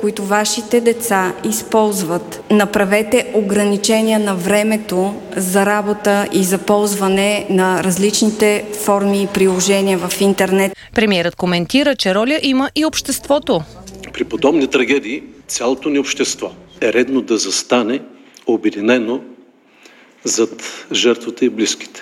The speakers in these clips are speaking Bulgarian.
които вашите деца използват. Направете ограничения на времето за работа и за ползване на различните форми и приложения в интернет. Премиерът коментира, че роля има и обществото. При подобни трагедии цялото ни общество е редно да застане обединено зад жертвата и близките,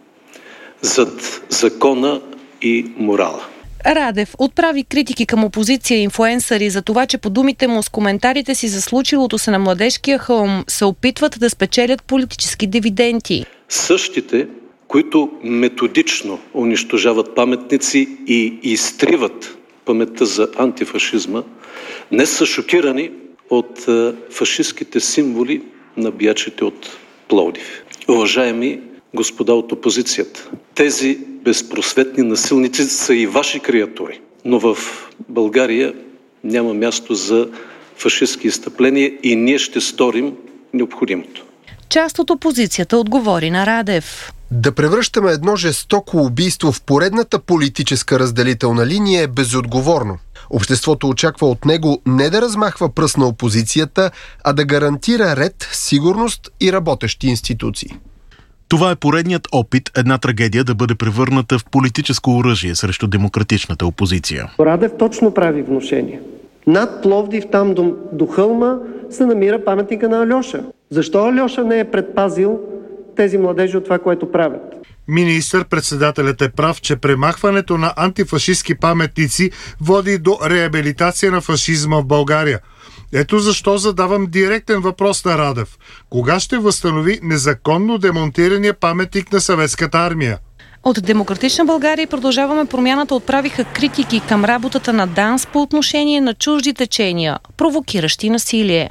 зад закона и морала. Радев отправи критики към опозиция и инфлуенсъри за това, че по думите му с коментарите си за случилото се на Младежкия хълм се опитват да спечелят политически дивиденти. Същите, които методично унищожават паметници и изтриват паметта за антифашизма, днес са шокирани от фашистските символи на биячите от Пловдив. Уважаеми господа от опозицията, тези безпросветни насилници са и ваши креатури, но в България няма място за фашистски изстъпления и ние ще сторим необходимото. Част от опозицията отговори на Радев. Да превръщаме едно жестоко убийство в поредната политическа разделителна линия е безотговорно. Обществото очаква от него не да размахва пръст на опозицията, а да гарантира ред, сигурност и работещи институции. Това е поредният опит една трагедия да бъде превърната в политическо оръжие срещу демократичната опозиция. Радев точно прави внушение. Над Пловдив, там до хълма, се намира паметника на Алеша. Защо Алеша не е предпазил тези младежи от това, което правят? Министър-председателят е прав, че премахването на антифашистски паметници води до реабилитация на фашизма в България. Ето защо задавам директен въпрос на Радев. Кога ще възстанови незаконно демонтирания паметник на Съветската армия? От Демократична България и Продължаваме промяната отправиха критики към работата на ДАНС по отношение на чужди течения, провокиращи насилие.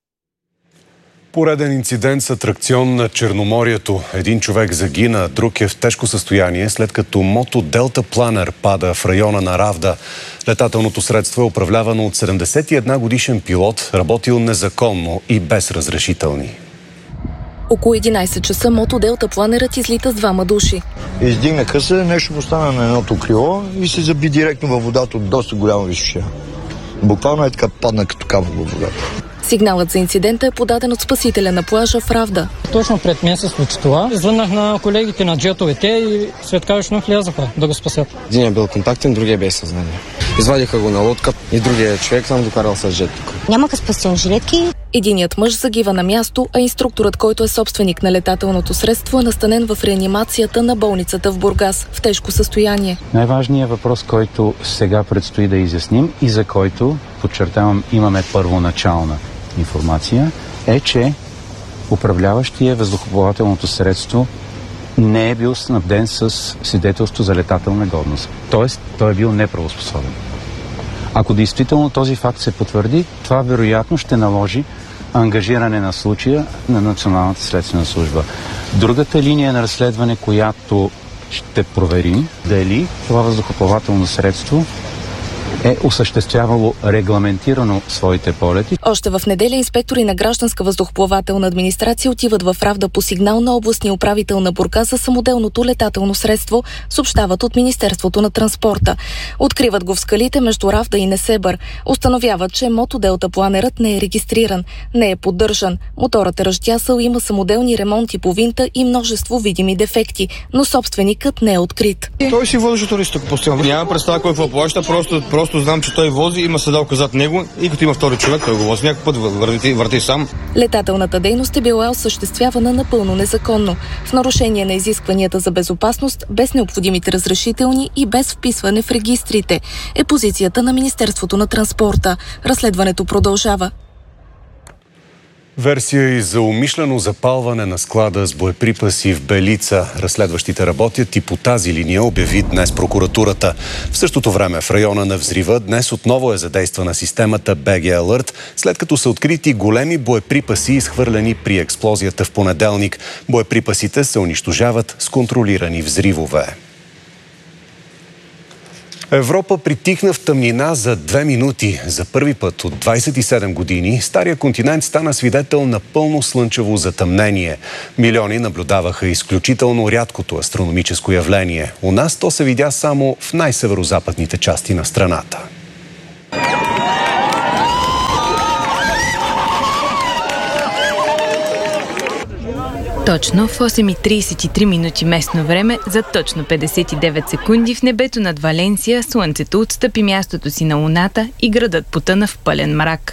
Пореден инцидент с атракцион на Черноморието. Един човек загина, друг е в тежко състояние, след като мото Делта Планер пада в района на Равда. Летателното средство е управлявано от 71 годишен пилот, работил незаконно и без разрешителни. Около 11 часа мото Делта Планерът излита с двама души. Издигнаха се, нещо му стана на едното крило и се заби директно във водата от доста голяма височина. Буквално е така падна като камък във водата. Сигналът за инцидента е подаден от спасителя на плажа в Равда. Точно пред мен се случи това. Звъннах на колегите на джетовете и светкавично влязаха да го спасят. Един е бил контактен, другия без съзнание. Извадиха го на лодка и другия човек там докарал с жет. Нямаха спасителни жилетки. Единият мъж загива на място, а инструкторът, който е собственик на летателното средство, е настанен в реанимацията на болницата в Бургас в тежко състояние. Най-важният въпрос, който сега предстои да изясним и за който, подчертавам, имаме първоначална информация, е, че управляващия въздухоплавателното средство не е бил снабден с свидетелство за летателна годност. Тоест, той е бил неправоспособен. Ако действително този факт се потвърди, това вероятно ще наложи ангажиране на случая на Националната следствена служба. Другата линия на разследване, която ще проверим, дали това въздухоплавателно средство е осъществявало регламентирано своите полети. Още в неделя инспектори на Гражданска въздухоплавателна администрация отиват в Равда по сигнал на областния управител на Бургас за самоделното летателно средство, съобщават от Министерството на транспорта. Откриват го в скалите между Равда и Несебър. Установяват, че мото Делта Планерът не е регистриран, не е поддържан. Моторът е ръждясал, има самоделни ремонти по винта и множество видими дефекти, но собственикът не е открит. Той си води туристък постоянно. Няма представа кой какво плаща, просто знам, че той вози, има седалка зад него и като има втори човек, той го вози някакъв път, върти сам. Летателната дейност е била осъществявана напълно незаконно, в нарушение на изискванията за безопасност, без необходимите разрешителни и без вписване в регистрите, е позицията на Министерството на транспорта. Разследването продължава. Версия и за умишлено запалване на склада с боеприпаси в Белица. Разследващите работят и по тази линия, обяви днес прокуратурата. В същото време в района на взрива днес отново е задействана системата BG Alert, след като са открити големи боеприпаси, изхвърлени при експлозията в понеделник. Боеприпасите се унищожават с контролирани взривове. Европа притихна в тъмнина за 2 минути. За първи път от 27 години стария континент стана свидетел на пълно слънчево затъмнение. Милиони наблюдаваха изключително рядкото астрономическо явление. У нас то се видя само в най-северозападните части на страната. Точно в 8:33 минути местно време, за точно 59 секунди в небето над Валенсия слънцето отстъпи мястото си на Луната и градът потъна в пълен мрак.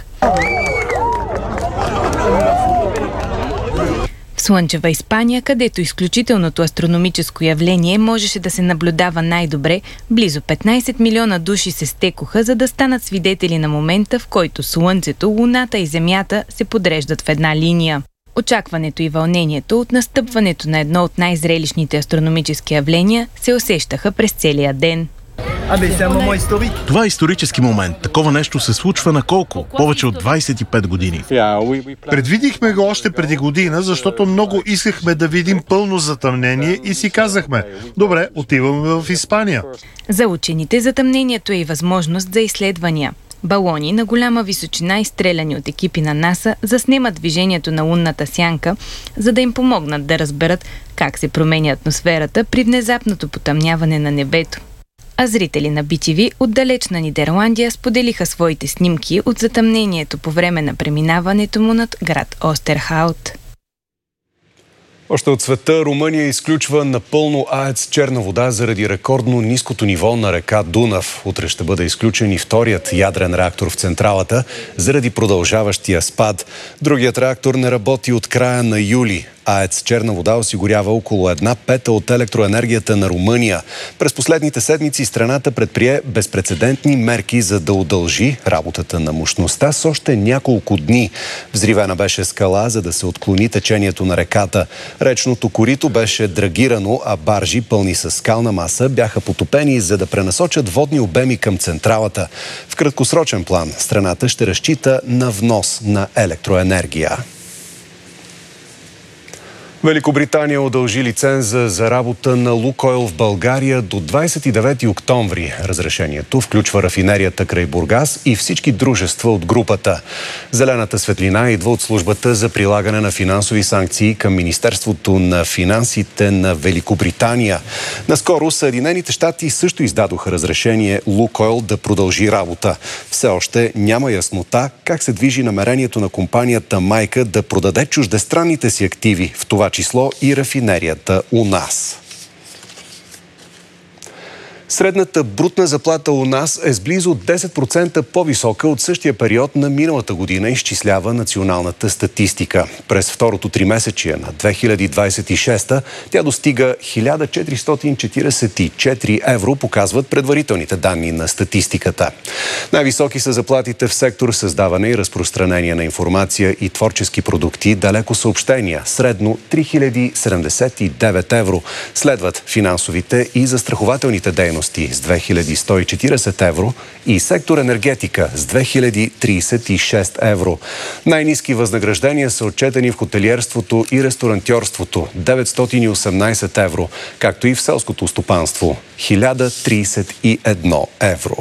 В слънчева Испания, където изключителното астрономическо явление можеше да се наблюдава най-добре, близо 15 милиона души се стекоха, за да станат свидетели на момента, в който Слънцето, Луната и Земята се подреждат в една линия. Очакването и вълнението от настъпването на едно от най-зрелищните астрономически явления се усещаха през целия ден. Това е исторически момент. Такова нещо се случва на колко? Повече от 25 години. Предвидихме го още преди година, защото много искахме да видим пълно затъмнение и си казахме: добре, отиваме в Испания. За учените затъмнението е и възможност за изследвания. Балони на голяма височина, изстреляни от екипи на НАСА, заснемат движението на лунната сянка, за да им помогнат да разберат как се променя атмосферата при внезапното потъмняване на небето. А зрители на BTV от далечна Нидерландия споделиха своите снимки от затъмнението по време на преминаването му над град Остерхаут. Още от света Румъния изключва напълно АЕЦ Черна вода заради рекордно ниското ниво на река Дунав. Утре ще бъде изключен и вторият ядрен реактор в централата заради продължаващия спад. Другият реактор не работи от края на юли. АЕЦ Черна вода осигурява около 1/5 от електроенергията на Румъния. През последните седмици страната предприе безпрецедентни мерки, за да удължи работата на мощността с още няколко дни. Взривена беше скала, за да се отклони течението на реката. Речното корито беше драгирано, а баржи, пълни с скална маса, бяха потопени, за да пренасочат водни обеми към централата. В краткосрочен план страната ще разчита на внос на електроенергия. Великобритания удължи лиценза за работа на Лукойл в България до 29 октомври. Разрешението включва рафинерията край Бургас и всички дружества от групата. Зелената светлина идва от службата за прилагане на финансови санкции към Министерството на финансите на Великобритания. Наскоро Съединените щати също издадоха разрешение Лукойл да продължи работа. Все още няма яснота как се движи намерението на компанията майка да продаде чуждестранните си активи, в това число и рафинерията у нас. Средната брутна заплата у нас е с близо 10% по-висока от същия период на миналата година, изчислява националната статистика. През второто тримесечие на 2026 тя достига 1444 евро, показват предварителните данни на статистиката. Най-високи са заплатите в сектор създаване и разпространение на информация и творчески продукти, далеко съобщения, средно 3079 евро. Следват финансовите и застрахователните дейности с 2140 евро и сектор енергетика с 2036 евро. Най-ниски възнаграждения са отчетени в хотелиерството и ресторантьорството – 918 евро, както и в селското стопанство – 1031 евро.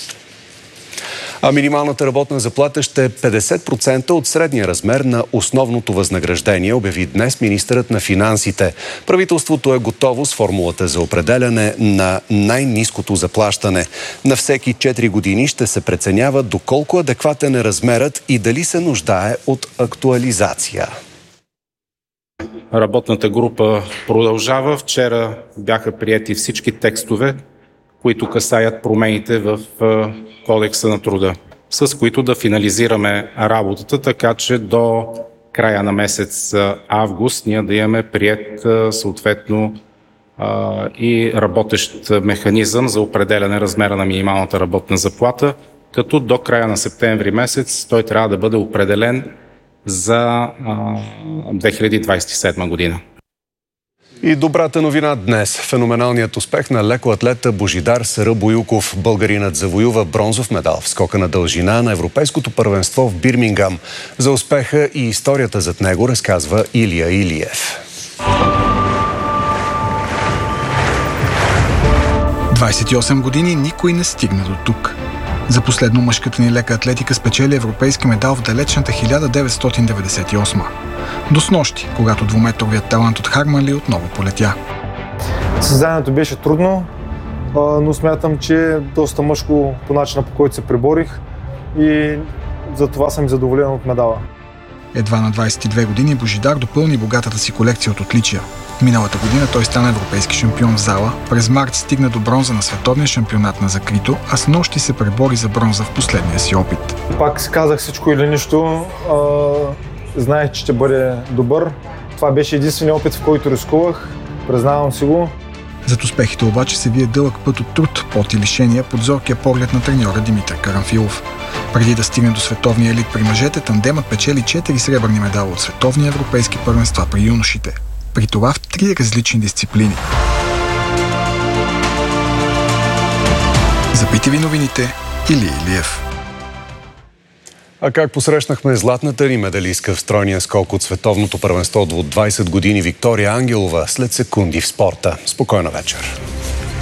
А минималната работна заплата ще е 50% от средния размер на основното възнаграждение, обяви днес министърът на финансите. Правителството е готово с формулата за определяне на най-ниското заплащане. На всеки 4 години ще се преценява доколко адекватен е размерът и дали се нуждае от актуализация. Работната група продължава. Вчера бяха приети всички текстове, които касаят промените в Кодекса на труда, с които да финализираме работата, така че до края на месец август ние да имаме приет съответно и работещ механизъм за определяне размера на минималната работна заплата, като до края на септември месец той трябва да бъде определен за 2027 година. И добрата новина днес. Феноменалният успех на лекоатлета Божидар Сарабоюков. Българинът завоюва бронзов медал в скока на дължина на Европейското първенство в Бирмингам. За успеха и историята зад него разказва Илия Илиев. 28 години никой не стигна до тук. За последно мъжката ни лека атлетика спечели европейски медал в далечната 1998. До снощи, когато двуметровият талант от Харманли отново полетя. Състезанието беше трудно, но смятам, че доста мъжко по начина, по който се преборих и за това съм задоволен от медала. Едва на 22 години Божидар допълни богатата си колекция от отличия. Миналата година той стана европейски шампион в зала, през март стигна до бронза на световния шампионат на закрито, а с нощи се пребори за бронза в последния си опит. Пак си казах всичко или нищо. Знаех, че ще бъде добър. Това беше единственият опит, в който рискувах. Признавам си го. Зад успехите обаче се вие дълъг път от труд, пот и лишения под зоркия поглед на треньора Димитър Карамфилов. Преди да стигне до световния елит при мъжете, тандемът печели 4 сребърни медала от световни европейски първенства при юношите. При това в 3 различни дисциплини. За BTV новините, Илия Илиев. А как посрещнахме златната ни медалистка в стройния скок от световното първенство от 20 години Виктория Ангелова след секунди в спорта? Спокойна вечер!